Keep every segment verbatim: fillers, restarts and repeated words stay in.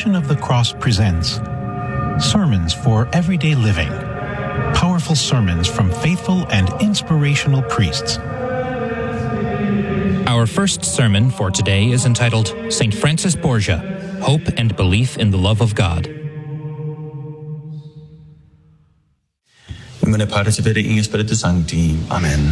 Passion of the Cross presents Sermons for Everyday Living. Powerful sermons from faithful and inspirational priests. Our first sermon for today is entitled Saint Francis Borgia, Hope and Belief in the Love of God. In nomine Patris et Filii et Spiritus Sancti. Amen.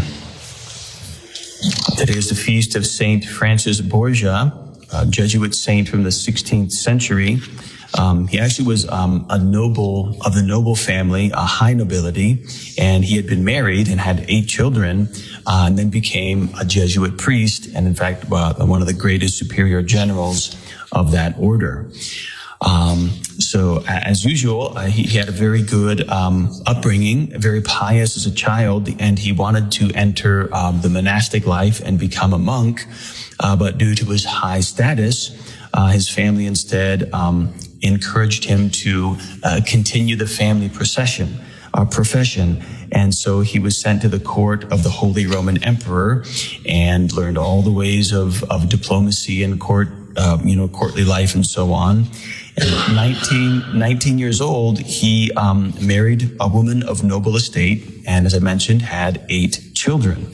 Today is the feast of Saint Francis Borgia, a Jesuit saint from the sixteenth century. Um, he actually was um, a noble of the noble family, a high nobility, and he had been married and had eight children, uh, and then became a Jesuit priest, and in fact, uh, one of the greatest superior generals of that order. Um, so as usual, uh, he, he had a very good, um, upbringing, very pious as a child, and he wanted to enter, um, the monastic life and become a monk. Uh, but due to his high status, uh, his family instead, um, encouraged him to, uh, continue the family procession, uh, profession. And so he was sent to the court of the Holy Roman Emperor and learned all the ways of, of diplomacy and court, uh, you know, courtly life and so on. And nineteen, nineteen years old, he um, married a woman of noble estate, and as I mentioned, had eight children.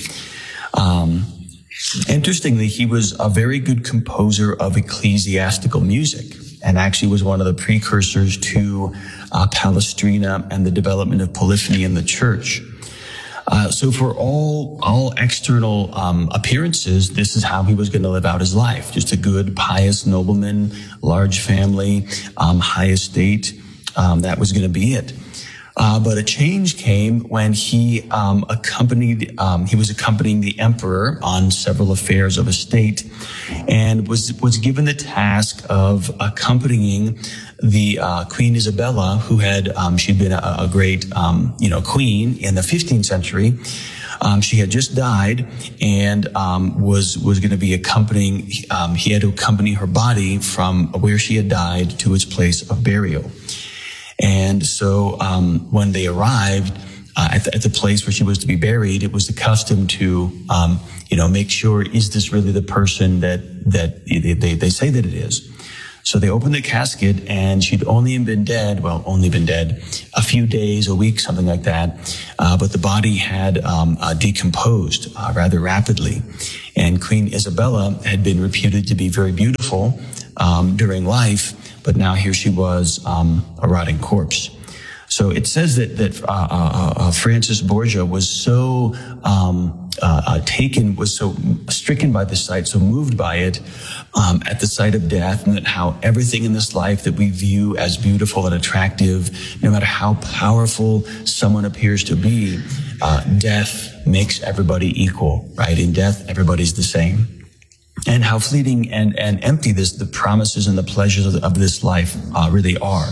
Um, interestingly, he was a very good composer of ecclesiastical music, and actually was one of the precursors to uh, Palestrina and the development of polyphony in the church. Uh, so for all, all external, um, appearances, this is how he was going to live out his life. Just a good, pious nobleman, large family, um, high estate. Um, that was going to be it. Uh, but a change came when he, um, accompanied, um, he was accompanying the emperor on several affairs of state and was, was given the task of accompanying the, uh, Queen Isabella, who had, um, she'd been a, a great, um, you know, queen in the fifteenth century. Um, she had just died and, um, was, was going to be accompanying, um, he had to accompany her body from where she had died to its place of burial. And so, um, when they arrived, uh, at, the, at the place where she was to be buried, it was the custom to, um, you know, make sure, is this really the person that, that they, they, they say that it is? So they opened the casket and she'd only been dead, well, only been dead a few days, a week, something like that. Uh, but the body had, um, uh, decomposed, uh, rather rapidly. And Queen Isabella had been reputed to be very beautiful, um, during life. But now here she was, um, a rotting corpse. So it says that, that, uh, uh, uh Francis Borgia was so, um, uh, uh, taken, was so stricken by the sight, so moved by it, um, at the sight of death, and that how everything in this life that we view as beautiful and attractive, no matter how powerful someone appears to be, uh, death makes everybody equal, right? In death, everybody's the same. And how fleeting and, and empty this, the promises and the pleasures of, of this life uh, really are.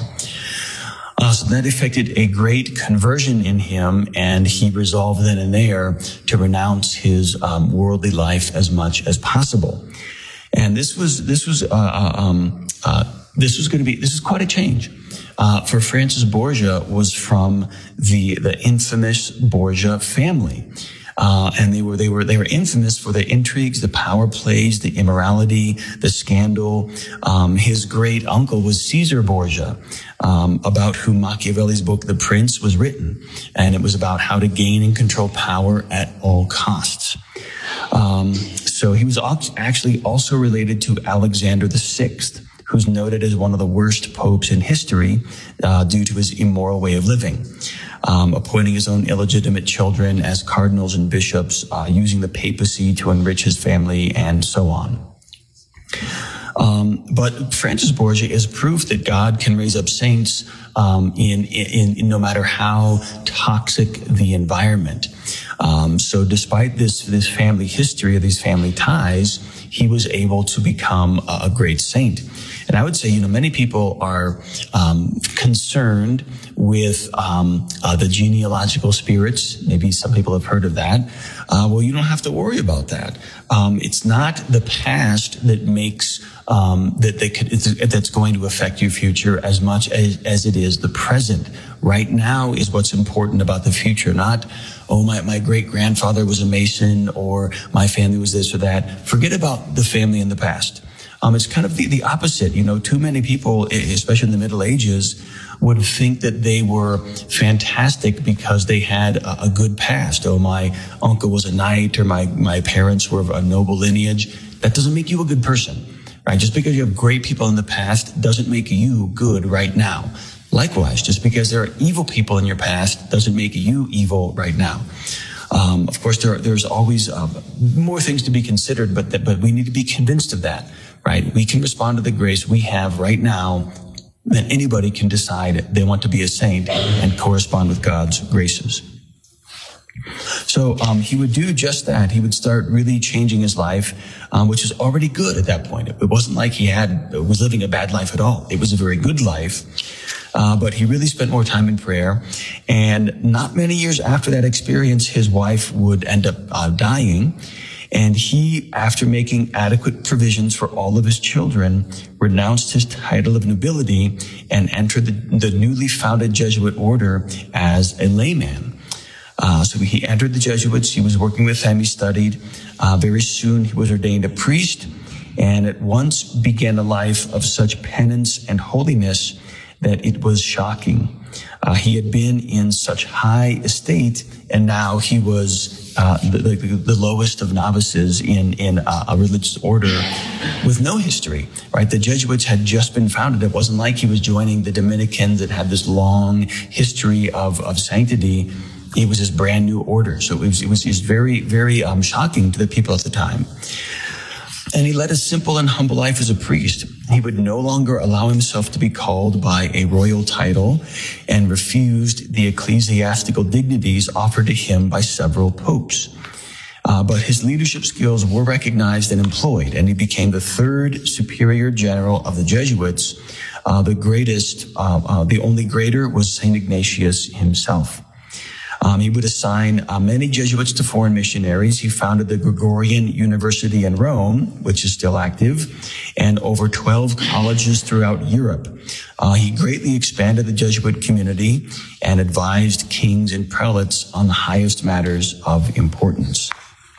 Uh, so that affected a great conversion in him, and he resolved then and there to renounce his um, worldly life as much as possible. And this was this was uh, uh, um, uh, this was going to be this is quite a change. Uh, for Francis Borgia was from the the infamous Borgia family. Uh, and they were, they were, they were infamous for their intrigues, the power plays, the immorality, the scandal. Um, his great uncle was Caesar Borgia, um, about whom Machiavelli's book, The Prince, was written. And it was about how to gain and control power at all costs. Um, so he was actually also related to Alexander the Sixth, who's noted as one of the worst popes in history, uh, due to his immoral way of living. Um, appointing his own illegitimate children as cardinals and bishops, uh, using the papacy to enrich his family, and so on. Um, but Francis Borgia is proof that God can raise up saints, um, in, in, in no matter how toxic the environment. Um, so despite this, this family history, of these family ties, he was able to become a, a great saint. And I would say, you know, many people are um, concerned with um, uh, the genealogical spirits. Maybe some people have heard of that. Uh, well, you don't have to worry about that. Um, it's not the past that makes um, that they could, that's going to affect your future as much as, as it is the present. Right now is what's important about the future, not, oh, my, my great grandfather was a Mason or my family was this or that. Forget about the family in the past. Um, it's kind of the, the opposite. You know, too many people, especially in the Middle Ages, would think that they were fantastic because they had a, a good past. Oh, my uncle was a knight, or my, my parents were of a noble lineage. That doesn't make you a good person, right? Just because you have great people in the past doesn't make you good right now. Likewise, just because there are evil people in your past doesn't make you evil right now. Um, of course, there, there's always uh, more things to be considered, but that, but we need to be convinced of that, right? We can respond to the grace we have right now. Then anybody can decide they want to be a saint and correspond with God's graces. So um, he would do just that. He would start really changing his life, um, which is already good at that point. It wasn't like he had was living a bad life at all. It was a very good life. Uh, but he really spent more time in prayer. And not many years after that experience, his wife would end up uh, dying. And he, after making adequate provisions for all of his children, renounced his title of nobility and entered the, the newly founded Jesuit order as a layman. Uh, so he entered the Jesuits. He was working with them. He studied. Uh, very soon he was ordained a priest, and at once began a life of such penance and holiness that it was shocking. Uh, he had been in such high estate, and now he was uh, the, the, the lowest of novices in, in uh, a religious order with no history, right? The Jesuits had just been founded. It wasn't like he was joining the Dominicans that had this long history of, of sanctity. It was his brand new order. So it was, it was, it was very, very um, shocking to the people at the time. And he led a simple and humble life as a priest. He would no longer allow himself to be called by a royal title and refused the ecclesiastical dignities offered to him by several popes. Uh, but his leadership skills were recognized and employed, and he became the third superior general of the Jesuits. Uh, the greatest, uh, uh, the only greater was Saint Ignatius himself. Um, he would assign uh, many Jesuits to foreign missionaries. He founded the Gregorian University in Rome, which is still active, and over twelve colleges throughout Europe. Uh, he greatly expanded the Jesuit community and advised kings and prelates on the highest matters of importance.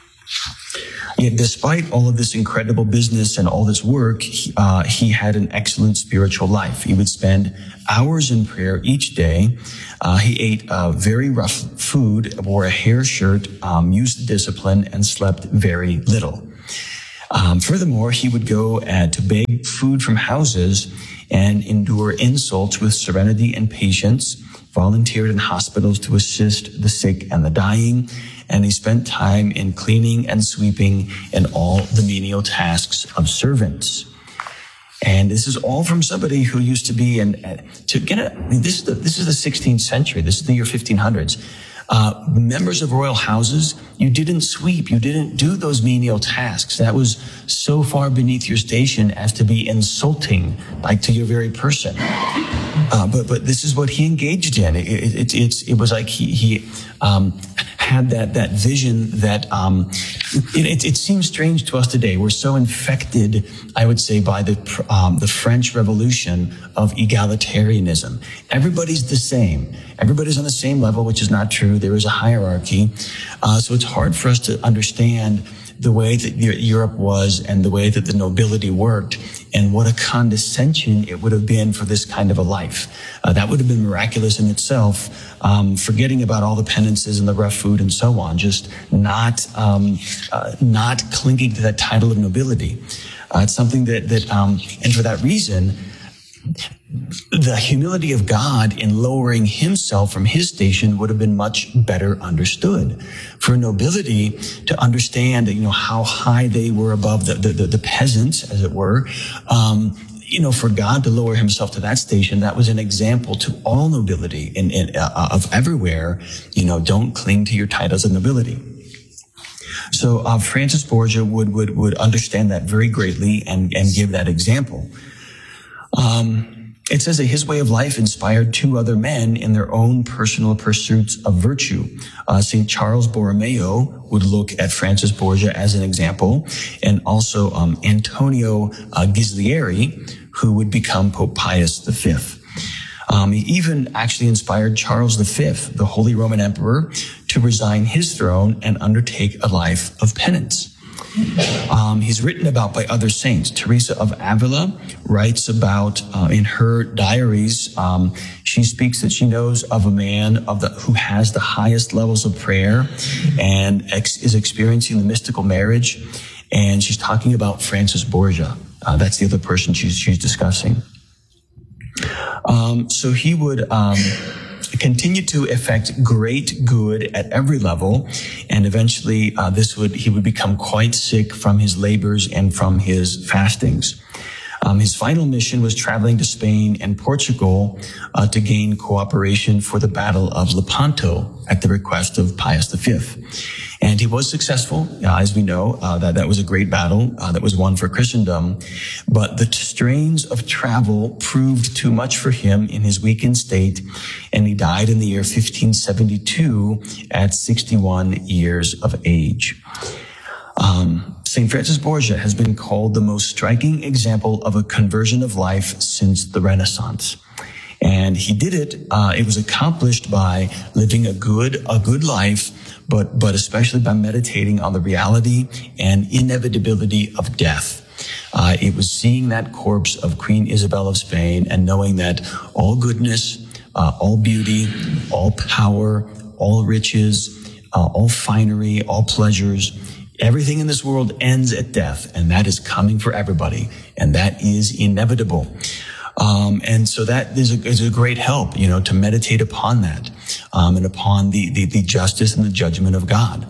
Yet despite all of this incredible business and all this work, uh, he had an excellent spiritual life. He would spend hours in prayer each day. Uh, he ate uh, very rough food, wore a hair shirt, um, used discipline, and slept very little. Um, furthermore, he would go uh, to beg food from houses and endure insults with serenity and patience, volunteered in hospitals to assist the sick and the dying, and he spent time in cleaning and sweeping and all the menial tasks of servants. And this is all from somebody who used to be in, uh, to get a, I mean, this is the, this is the sixteenth century. This is the year fifteen hundreds. Uh, members of royal houses, you didn't sweep. You didn't do those menial tasks. That was so far beneath your station as to be insulting, like to your very person. Uh, but, but this is what he engaged in. It, it, it, it's, it was like he, he, um, had that, that vision that, um, it, it, it seems strange to us today. We're so infected, I would say, by the, um, the French Revolution of egalitarianism. Everybody's the same. Everybody's on the same level, which is not true. There is a hierarchy. Uh, so it's hard for us to understand the way that Europe was and the way that the nobility worked and what a condescension it would have been for this kind of a life. Uh, that would have been miraculous in itself, um, forgetting about all the penances and the rough food and so on, just not, um, uh, not clinging to that title of nobility. Uh, it's something that, that, um, and for that reason, the humility of God in lowering himself from his station would have been much better understood. For nobility to understand, you know, how high they were above the, the, the peasants, as it were, um, you know, for God to lower himself to that station, that was an example to all nobility in, in uh, of everywhere. You know, don't cling to your titles of nobility. So uh, Francis Borgia would would would understand that very greatly and and give that example. Um, it says that his way of life inspired two other men in their own personal pursuits of virtue. Uh, Saint Charles Borromeo would look at Francis Borgia as an example, and also um, Antonio uh, Ghislieri, who would become Pope Pius the Fifth. Um, he even actually inspired Charles the Fifth, the Holy Roman Emperor, to resign his throne and undertake a life of penance. Um, he's written about by other saints. Teresa of Avila writes about uh, in her diaries. Um, she speaks that she knows of a man of the who has the highest levels of prayer and ex- is experiencing the mystical marriage. And she's talking about Francis Borgia. Uh, that's the other person she's she's discussing. Um, so he would um, continue to effect great good at every level, and eventually uh, this would he would become quite sick from his labors and from his fastings. Um, his final mission was traveling to Spain and Portugal uh, to gain cooperation for the Battle of Lepanto at the request of Pius the Fifth. And he was successful, uh, as we know, uh, that that was a great battle uh, that was won for Christendom. But the strains of travel proved too much for him in his weakened state, and he died in the year fifteen seventy-two at sixty-one years of age. Um, Saint Francis Borgia has been called the most striking example of a conversion of life since the Renaissance. And he did it, uh, it was accomplished by living a good, a good life, but, but especially by meditating on the reality and inevitability of death. Uh, it was seeing that corpse of Queen Isabel of Spain and knowing that all goodness, uh, all beauty, all power, all riches, uh, all finery, all pleasures, everything in this world ends at death, and that is coming for everybody, and that is inevitable. Um, and so that is a, is a great help, you know, to meditate upon that, um, and upon the, the, the justice and the judgment of God.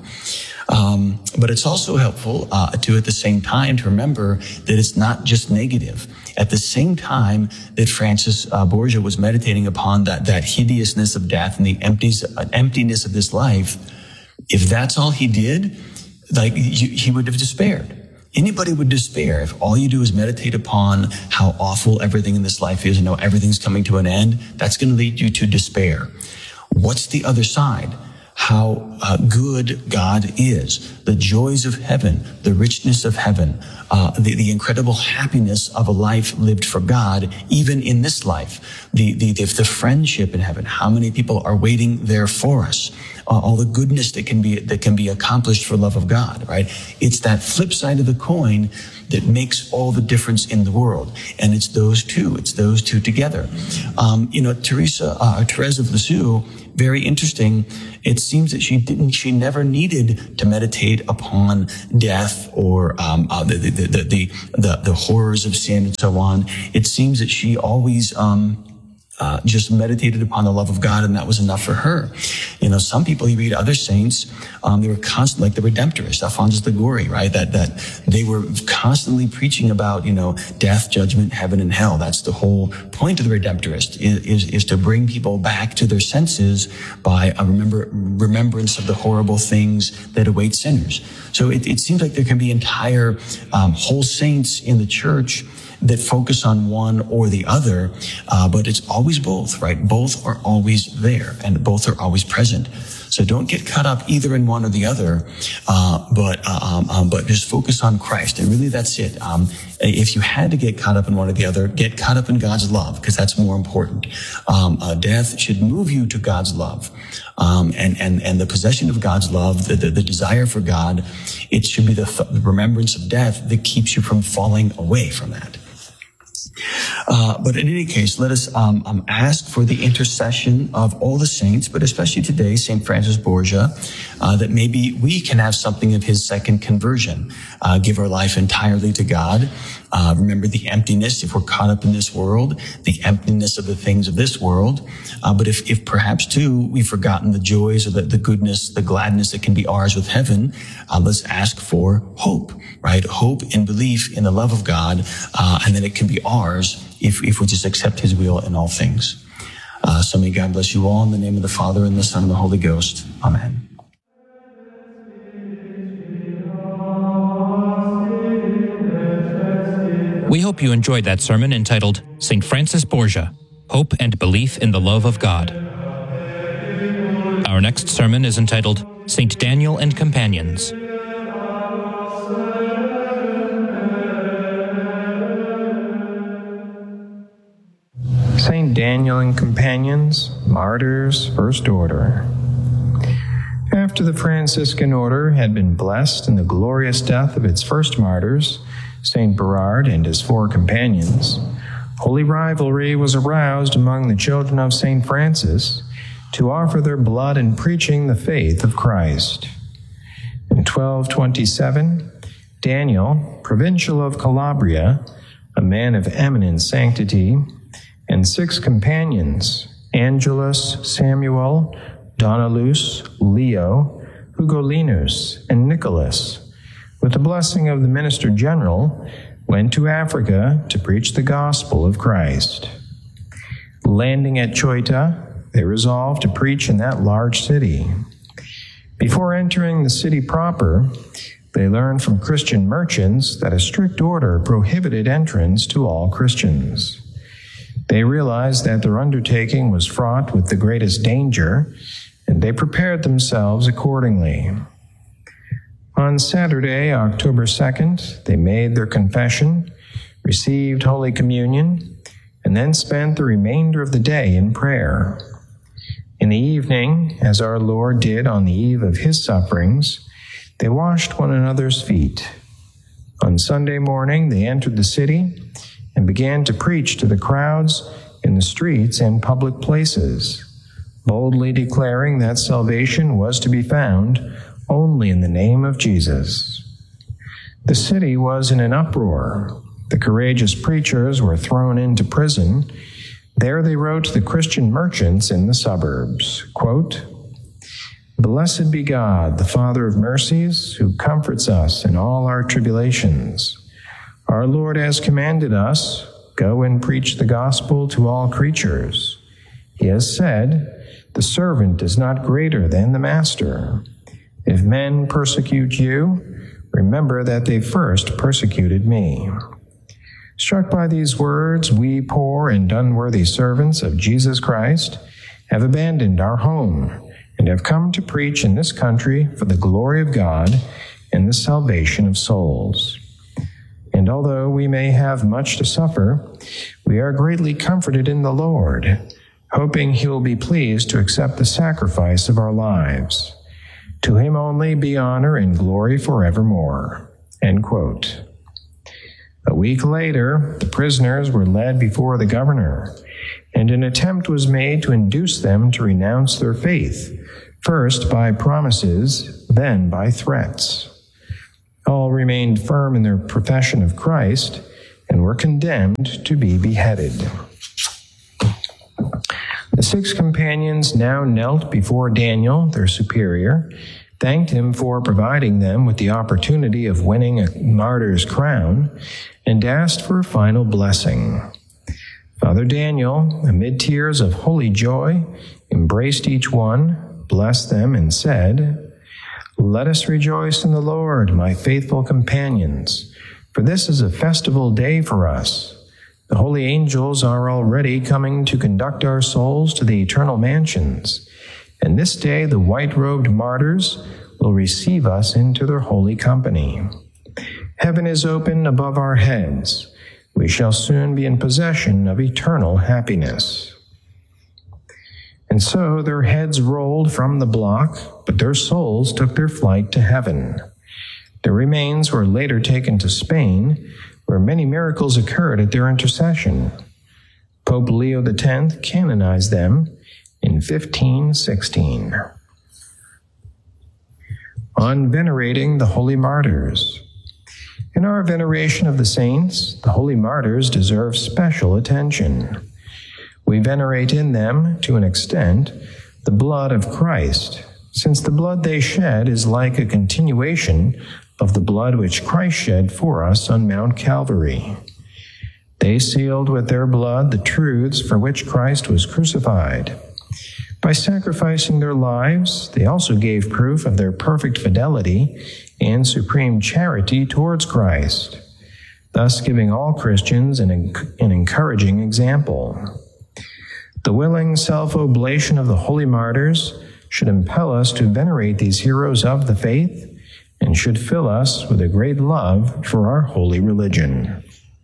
Um, but it's also helpful, uh, to at the same time to remember that it's not just negative. At the same time that Francis uh, Borgia was meditating upon that, that hideousness of death and the empties, uh, emptiness of this life, if that's all he did, like you, he would have despaired. Anybody would despair if all you do is meditate upon how awful everything in this life is and how everything's coming to an end. That's going to lead you to despair. What's the other side? How uh, good God is, the joys of heaven, the richness of heaven, uh, the, the incredible happiness of a life lived for God, even in this life, the, the, the, the friendship in heaven, how many people are waiting there for us, uh, all the goodness that can be, that can be accomplished for love of God, right? It's that flip side of the coin that makes all the difference in the world. And it's those two, it's those two together. Um, you know, Teresa, uh, Therese of Lisieux, very interesting. It seems that she didn't, she never needed to meditate upon death or, um, uh, the, the, the, the, the, the horrors of sin and so on. It seems that she always, um, Uh, just meditated upon the love of God, and that was enough for her. You know, some people, you read other saints, um, they were constant, like the Redemptorists, Alphonsus Liguori, right? That, that they were constantly preaching about, you know, death, judgment, heaven, and hell. That's the whole point of the Redemptorist, is, is, is to bring people back to their senses by a remember, remembrance of the horrible things that await sinners. So it, it seems like there can be entire, um, whole saints in the church that focus on one or the other, uh, but it's always both, right? Both are always there, and both are always present. So don't get caught up either in one or the other, uh, but uh, um, um, but just focus on Christ, and really that's it. Um, if you had to get caught up in one or the other, get caught up in God's love, because that's more important. Um, uh, death should move you to God's love, um, and and and the possession of God's love, the the, the desire for God. It should be the, th- the remembrance of death that keeps you from falling away from that. Uh, but in any case, let us um, um, ask for the intercession of all the saints, but especially today, Saint Francis Borgia, uh, that maybe we can have something of his second conversion, uh, give our life entirely to God. Uh, remember the emptiness, if we're caught up in this world, the emptiness of the things of this world. Uh, but if, if perhaps too, we've forgotten the joys or the, the goodness, the gladness that can be ours with heaven, uh, let's ask for hope, right? Hope and belief in the love of God, uh, and then it can be ours if, if we just accept his will in all things. Uh, so may God bless you all in the name of the Father and the Son and the Holy Ghost. Amen. We hope you enjoyed that sermon entitled Saint Francis Borgia, Hope and Belief in the Love of God. Our next sermon is entitled Saint Daniel and Companions. Saint Daniel and Companions, Martyrs, First Order. After the Franciscan order had been blessed in the glorious death of its first martyrs, Saint Berard and his four companions, holy rivalry was aroused among the children of Saint Francis to offer their blood in preaching the faith of Christ. In twelve twenty-seven, Daniel, provincial of Calabria, a man of eminent sanctity, and six companions, Angelus, Samuel, Donalus, Leo, Hugolinus, and Nicholas, with the blessing of the minister general, went to Africa to preach the gospel of Christ. Landing at Ceuta, they resolved to preach in that large city. Before entering the city proper, they learned from Christian merchants that a strict order prohibited entrance to all Christians. They realized that their undertaking was fraught with the greatest danger, and they prepared themselves accordingly. On Saturday, October second, they made their confession, received Holy Communion, and then spent the remainder of the day in prayer. In the evening, as our Lord did on the eve of his sufferings, they washed one another's feet. On Sunday morning, they entered the city and began to preach to the crowds in the streets and public places, boldly declaring that salvation was to be found only in the name of Jesus. The city was in an uproar. The courageous preachers were thrown into prison. There they wrote to the Christian merchants in the suburbs, quote, "Blessed be God, the Father of mercies, who comforts us in all our tribulations. Our Lord has commanded us, go and preach the gospel to all creatures. He has said, the servant is not greater than the master. If men persecute you, remember that they first persecuted me." Struck by these words, we poor and unworthy servants of Jesus Christ have abandoned our home and have come to preach in this country for the glory of God and the salvation of souls. And although we may have much to suffer, we are greatly comforted in the Lord, hoping he will be pleased to accept the sacrifice of our lives. To him only be honor and glory forevermore. End quote. A week later, the prisoners were led before the governor, and an attempt was made to induce them to renounce their faith, first by promises, then by threats. All remained firm in their profession of Christ and were condemned to be beheaded. The six companions now knelt before Daniel, their superior, thanked him for providing them with the opportunity of winning a martyr's crown, and asked for a final blessing. Father Daniel, amid tears of holy joy, embraced each one, blessed them, and said, "Let us rejoice in the Lord, my faithful companions, for this is a festival day for us. The holy angels are already coming to conduct our souls to the eternal mansions, and this day the white-robed martyrs will receive us into their holy company. Heaven is open above our heads. We shall soon be in possession of eternal happiness." And so their heads rolled from the block, but their souls took their flight to heaven. Their remains were later taken to Spain, where many miracles occurred at their intercession. Pope Leo the tenth canonized them in fifteen sixteen. On venerating the holy martyrs. In our veneration of the saints, the holy martyrs deserve special attention. We venerate in them, to an extent, the blood of Christ, since the blood they shed is like a continuation of the blood which Christ shed for us on Mount Calvary. They sealed with their blood the truths for which Christ was crucified. By sacrificing their lives, they also gave proof of their perfect fidelity and supreme charity towards Christ, thus giving all Christians an, an encouraging example. The willing self-oblation of the holy martyrs should impel us to venerate these heroes of the faith and should fill us with a great love for our holy religion.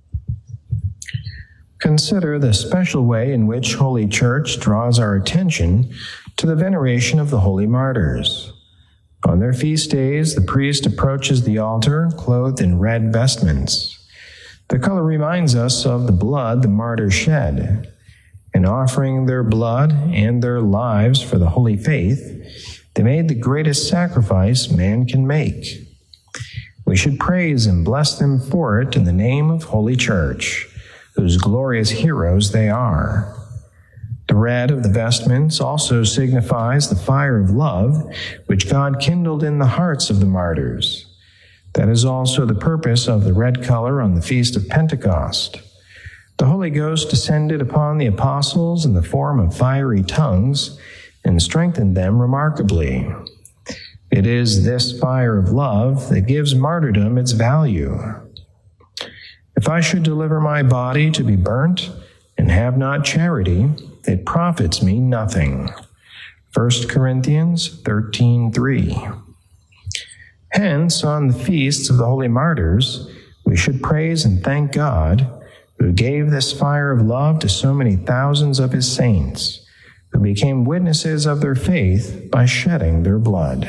Consider the special way in which Holy Church draws our attention to the veneration of the holy martyrs. On their feast days, the priest approaches the altar clothed in red vestments. The color reminds us of the blood the martyrs shed. In offering their blood and their lives for the holy faith, they made the greatest sacrifice man can make. We should praise and bless them for it in the name of Holy Church, whose glorious heroes they are. The red of the vestments also signifies the fire of love which God kindled in the hearts of the martyrs. That is also the purpose of the red color on the Feast of Pentecost. The Holy Ghost descended upon the apostles in the form of fiery tongues and strengthened them remarkably. It is this fire of love that gives martyrdom its value. If I should deliver my body to be burnt and have not charity, it profits me nothing. First Corinthians thirteen three. Hence, on the feasts of the holy martyrs, we should praise and thank God, who gave this fire of love to so many thousands of his saints, who became witnesses of their faith by shedding their blood.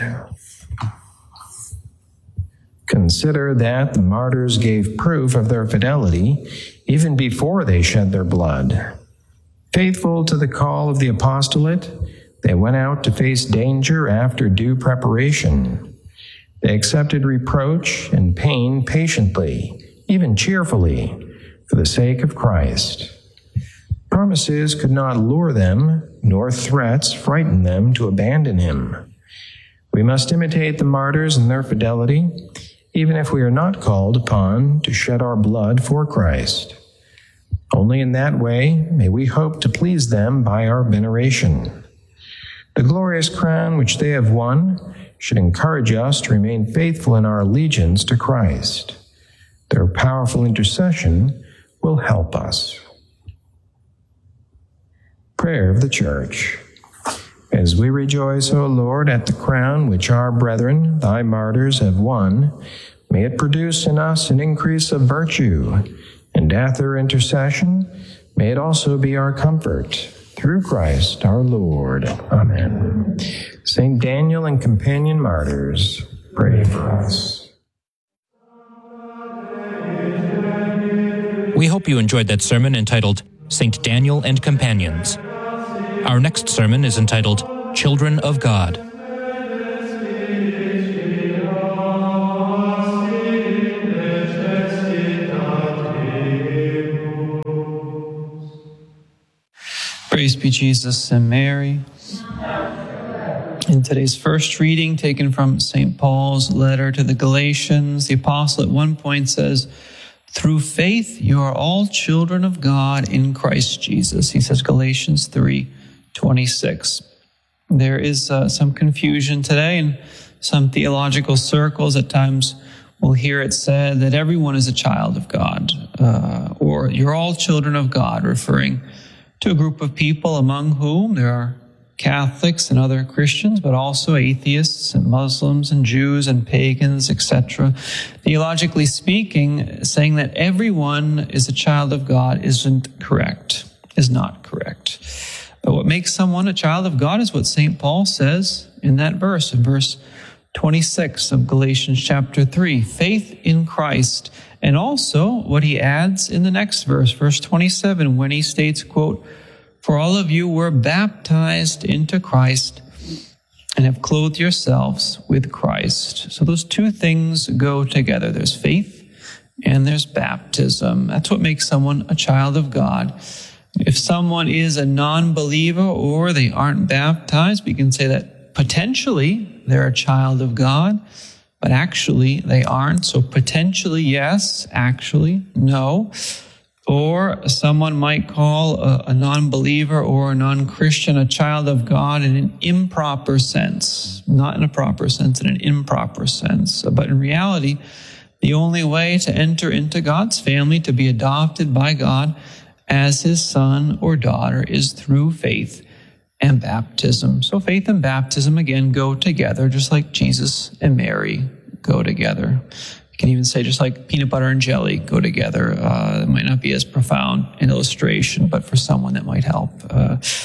Consider that the martyrs gave proof of their fidelity even before they shed their blood. Faithful to the call of the apostolate, they went out to face danger after due preparation. They accepted reproach and pain patiently, even cheerfully, for the sake of Christ. Promises could not lure them, nor threats frighten them to abandon him. We must imitate the martyrs in their fidelity, even if we are not called upon to shed our blood for Christ. Only in that way may we hope to please them by our veneration. The glorious crown which they have won should encourage us to remain faithful in our allegiance to Christ. Their powerful intercession will help us. Prayer of the Church. As we rejoice, O Lord, at the crown which our brethren, thy martyrs, have won, may it produce in us an increase of virtue, and at their intercession, may it also be our comfort. Through Christ our Lord. Amen. Saint Daniel and companion martyrs, pray for us. We hope you enjoyed that sermon entitled Saint Daniel and Companions. Our next sermon is entitled Children of God. Praise be Jesus and Mary. In today's first reading, taken from Saint Paul's letter to the Galatians, the apostle at one point says, "Through faith you are all children of God in Christ Jesus." He says, Galatians three twenty-six. There is uh, some confusion today in some theological circles. At times we'll hear it said that everyone is a child of God, uh, or you're all children of God, referring to a group of people among whom there are Catholics and other Christians, but also atheists and Muslims and Jews and pagans, et cetera. Theologically speaking, saying that everyone is a child of God isn't correct, is not correct. But what makes someone a child of God is what Saint Paul says in that verse, in verse twenty-six of Galatians chapter three, faith in Christ. And also what he adds in the next verse, verse twenty-seven, when he states, quote, "For all of you were baptized into Christ and have clothed yourselves with Christ." So those two things go together. There's faith and there's baptism. That's what makes someone a child of God. If someone is a non-believer or they aren't baptized, we can say that potentially they're a child of God, but actually they aren't. So potentially yes, actually no. Or someone might call a, a non-believer or a non-Christian a child of God in an improper sense, not in a proper sense, in an improper sense. But in reality, the only way to enter into God's family, to be adopted by God as his son or daughter, is through faith and baptism. So faith and baptism, again, go together, just like Jesus and Mary go together. You can even say just like peanut butter and jelly go together. Uh, it might not be as profound an illustration, but for someone that might help. Uh,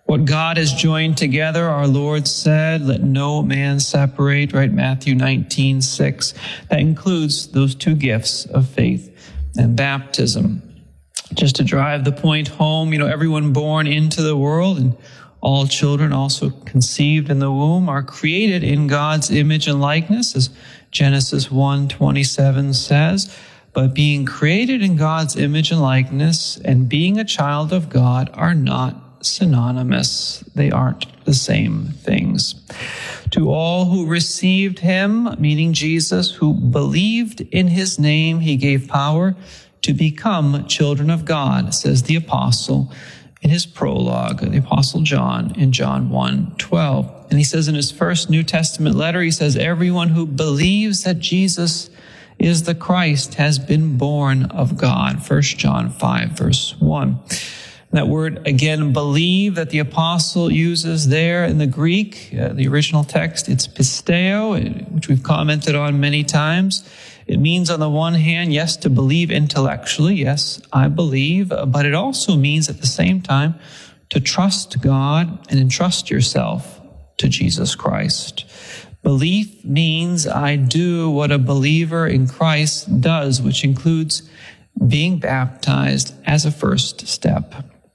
What God has joined together, our Lord said, let no man separate, right? Matthew nineteen six. That includes those two gifts of faith and baptism. Just to drive the point home, you know, everyone born into the world and all children also conceived in the womb are created in God's image and likeness, as Genesis one twenty-seven says. But being created in God's image and likeness and being a child of God are not synonymous. They aren't the same things. To all who received him, meaning Jesus, who believed in his name, he gave power to become children of God, says the apostle in his prologue, the apostle John in John one twelve. And he says in his first New Testament letter, he says, everyone who believes that Jesus is the Christ has been born of God. First John five, verse one. That word, again, believe, that the apostle uses there in the Greek, uh, the original text, it's pisteo, which we've commented on many times. It means, on the one hand, yes, to believe intellectually. Yes, I believe. But it also means at the same time to trust God and entrust yourself to Jesus Christ. Belief means I do what a believer in Christ does, which includes being baptized as a first step.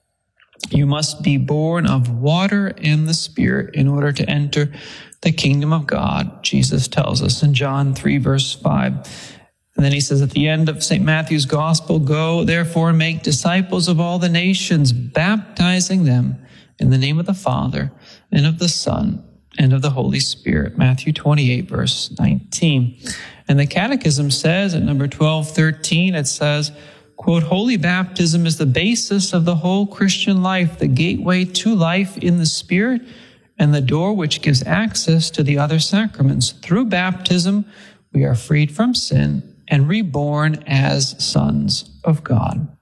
You must be born of water and the Spirit in order to enter the kingdom of God, Jesus tells us in John three, verse five. And then he says at the end of Saint Matthew's Gospel, go, therefore, and make disciples of all the nations, baptizing them in the name of the Father and of the Son and of the Holy Spirit. Matthew twenty-eight, verse nineteen. And the Catechism says at number twelve thirteen, it says, quote, holy baptism is the basis of the whole Christian life, the gateway to life in the Spirit, and the door which gives access to the other sacraments. Through baptism, we are freed from sin and reborn as sons of God.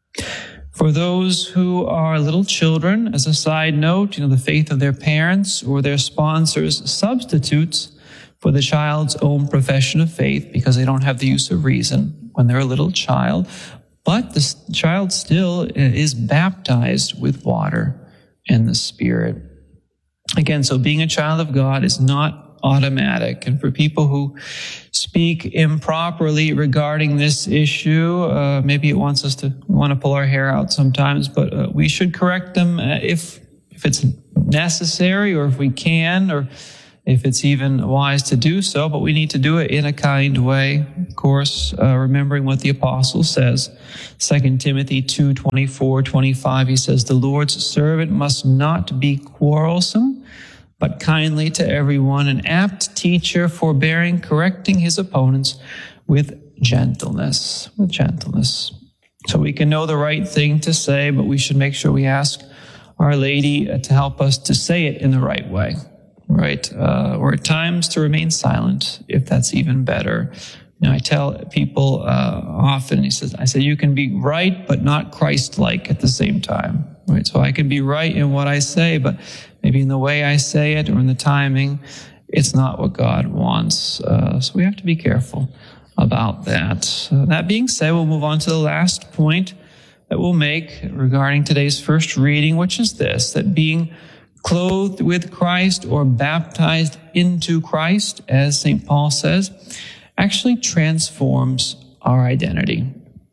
For those who are little children, as a side note, you know, the faith of their parents or their sponsors substitutes for the child's own profession of faith because they don't have the use of reason when they're a little child. But the child still is baptized with water and the Spirit. Again, so being a child of God is not automatic. And for people who speak improperly regarding this issue, uh, maybe it wants us to want to pull our hair out sometimes, but uh, we should correct them if if it's necessary or if we can, or if it's even wise to do so, but we need to do it in a kind way, of course, uh, remembering what the apostle says. Second Timothy two, twenty-four, twenty-five, he says, the Lord's servant must not be quarrelsome, but kindly to everyone, an apt teacher, forbearing, correcting his opponents with gentleness, with gentleness. So we can know the right thing to say, but we should make sure we ask Our Lady to help us to say it in the right way. Right, uh, or at times to remain silent, if that's even better. You know, I tell people uh, often, he says, I say, you can be right, but not Christ-like at the same time. Right, so I can be right in what I say, but maybe in the way I say it or in the timing, it's not what God wants. Uh, so we have to be careful about that. Uh, that being said, we'll move on to the last point that we'll make regarding today's first reading, which is this, that being clothed with Christ or baptized into Christ, as Saint Paul says, actually transforms our identity.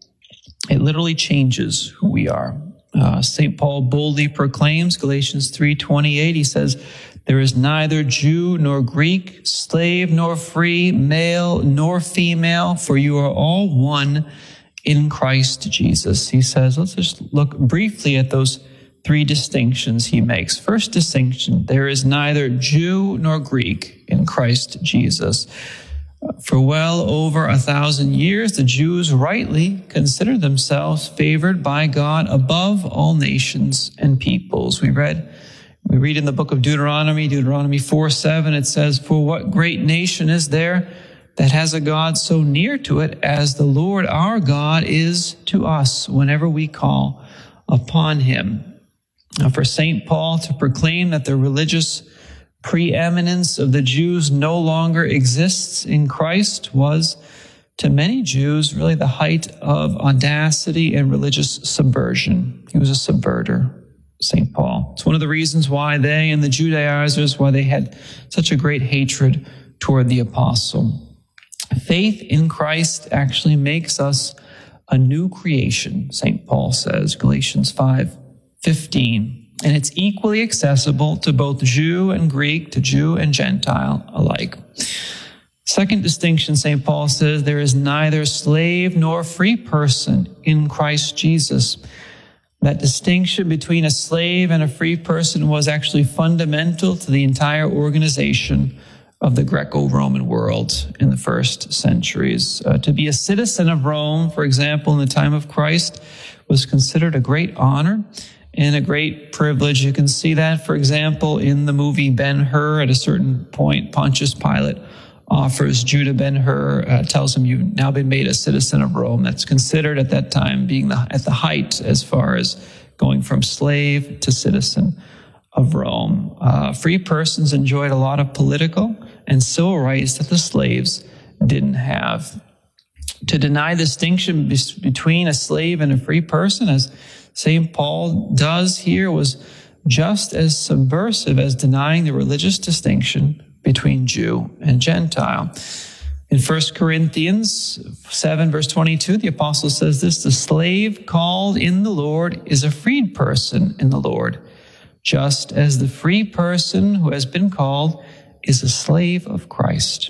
It literally changes who we are. Uh, Saint Paul boldly proclaims, Galatians three twenty-eight, he says, there is neither Jew nor Greek, slave nor free, male nor female, for you are all one in Christ Jesus. He says, let's just look briefly at those three distinctions he makes. First distinction, there is neither Jew nor Greek in Christ Jesus. For well over a thousand years, the Jews rightly considered themselves favored by God above all nations and peoples. We read, we read in the book of Deuteronomy, Deuteronomy four seven, it says, for what great nation is there that has a God so near to it as the Lord our God is to us whenever we call upon him. Now, for Saint Paul to proclaim that the religious preeminence of the Jews no longer exists in Christ was, to many Jews, really the height of audacity and religious subversion. He was a subverter. Saint Paul. It's one of the reasons why they and the Judaizers, why they had such a great hatred toward the apostle. Faith in Christ actually makes us a new creation, Saint Paul says, Galatians five fifteen. And it's equally accessible to both Jew and Greek, to Jew and Gentile alike. Second distinction, Saint Paul says, there is neither slave nor free person in Christ Jesus. That distinction between a slave and a free person was actually fundamental to the entire organization of the Greco-Roman world in the first centuries. Uh, to be a citizen of Rome, for example, in the time of Christ, was considered a great honor and a great privilege. You can see that, for example, in the movie Ben-Hur. At a certain point, Pontius Pilate offers Judah Ben-Hur, uh, tells him, you've now been made a citizen of Rome. That's considered at that time being the, at the height as far as going from slave to citizen of Rome. Uh, free persons enjoyed a lot of political and civil rights that the slaves didn't have. To deny the distinction be- between a slave and a free person, as Saint Paul does here, was just as subversive as denying the religious distinction between Jew and Gentile. In First Corinthians seven, verse twenty-two, the apostle says this, the slave called in the Lord is a freed person in the Lord, just as the free person who has been called is a slave of Christ.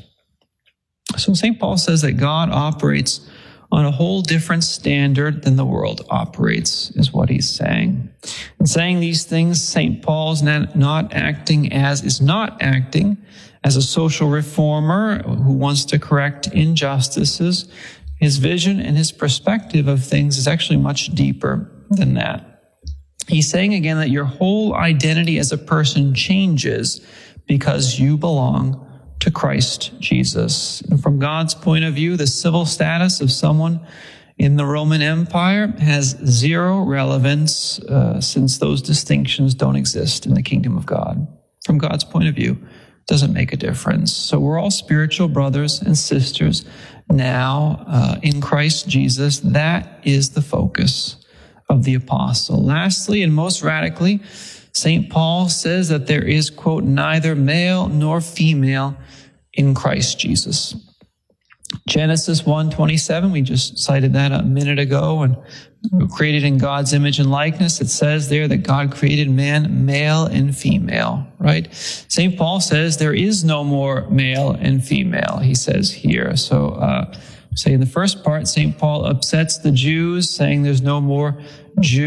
So Saint Paul says that God operates on a whole different standard than the world operates, is what he's saying. In saying these things, Saint Paul's not, not acting as, is not acting as a social reformer who wants to correct injustices. His vision and his perspective of things is actually much deeper than that. He's saying again that your whole identity as a person changes because you belong to Christ Jesus. And from God's point of view, the civil status of someone in the Roman Empire has zero relevance uh, since those distinctions don't exist in the kingdom of God. From God's point of view, it doesn't make a difference. So we're all spiritual brothers and sisters now uh, in Christ Jesus. That is the focus of the apostle. Lastly, and most radically, Saint Paul says that there is, quote, neither male nor female in Christ Jesus. Genesis one twenty-seven, we just cited that a minute ago, and we were created in God's image and likeness. It says there that God created man male and female, right? Saint Paul says there is no more male and female, he says here. So, uh, say in the first part, Saint Paul upsets the Jews, saying there's no more Jew